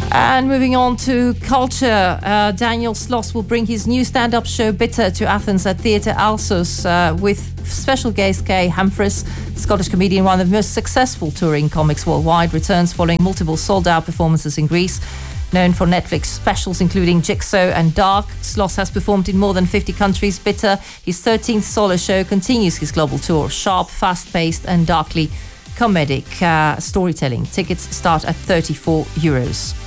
And moving on to culture, Daniel Sloss will bring his new stand-up show Bitter to Athens at Theatre Alsos with special guest Kay Humphries. Scottish comedian, one of the most successful touring comics worldwide, returns following multiple sold-out performances in Greece. Known for Netflix specials including Jigsaw and Dark, Sloss has performed in more than 50 countries. Bitter, his 13th solo show, continues his global tour. Sharp, fast-paced and darkly comedic storytelling. Tickets start at €34.